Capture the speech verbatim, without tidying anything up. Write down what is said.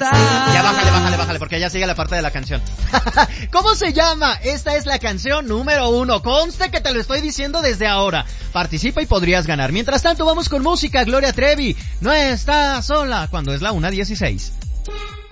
Ya bájale, bájale, bájale, porque ya sigue la parte de la canción. ¿Cómo se llama? Esta es la canción número uno. Conste que te lo estoy diciendo desde ahora. Participa y podrías ganar. Mientras tanto, vamos con música. Gloria Trevi, no está sola, cuando es la una dieciséis.